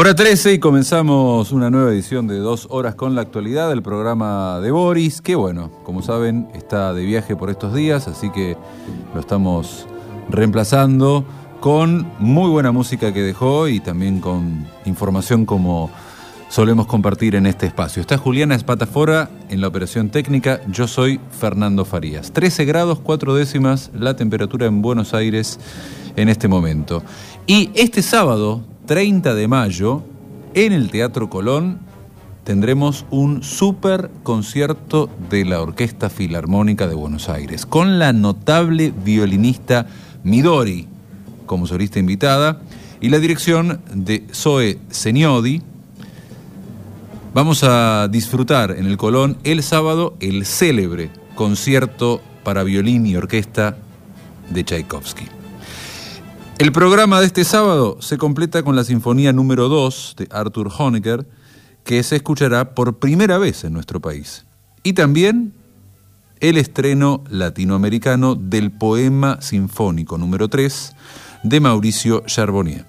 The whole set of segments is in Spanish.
Hora 13 y comenzamos una nueva edición de 2 horas con la actualidad del programa de Boris, que bueno, como saben, está de viaje por estos días, así que lo estamos reemplazando con muy buena música que dejó y también con información como solemos compartir en este espacio. Está Juliana Espatafora en la operación técnica, yo soy Fernando Farías. 13 grados 4 décimas la temperatura en Buenos Aires en este momento. Y este sábado, 30 de mayo, en el Teatro Colón, tendremos un super concierto de la Orquesta Filarmónica de Buenos Aires, con la notable violinista Midori como solista invitada y la dirección de Zoe Seniodi. Vamos a disfrutar en el Colón el sábado el célebre concierto para violín y orquesta de Tchaikovsky. El programa de este sábado se completa con la Sinfonía número 2 de Arthur Honegger, que se escuchará por primera vez en nuestro país. Y también el estreno latinoamericano del Poema Sinfónico número 3 de Mauricio Charbonnier.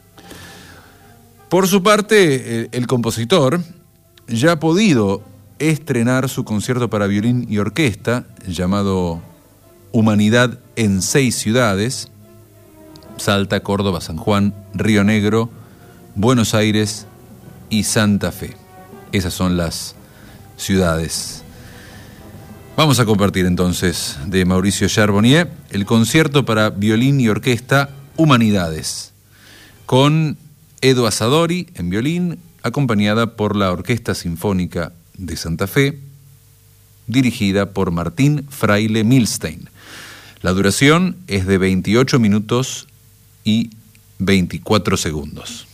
Por su parte, el compositor ya ha podido estrenar su concierto para violín y orquesta, llamado Humanidad en 6 ciudades, Salta, Córdoba, San Juan, Río Negro, Buenos Aires y Santa Fe. Esas son las ciudades. Vamos a compartir entonces de Mauricio Charbonnier el concierto para violín y orquesta Humanidades, con Edo Asadori en violín, acompañada por la Orquesta Sinfónica de Santa Fe, dirigida por Martín Fraile Milstein. La duración es de 28 minutos y 24 segundos.